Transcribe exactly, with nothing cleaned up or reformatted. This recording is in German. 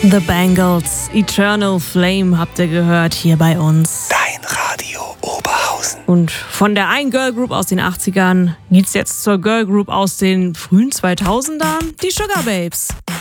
The Bangles, Eternal Flame habt ihr gehört hier bei uns. Dein Radio Oberhausen. Und von der einen Girl Group aus den achtzigern geht's jetzt zur Girl Group aus den frühen zweitausendern, die Sugar Babes.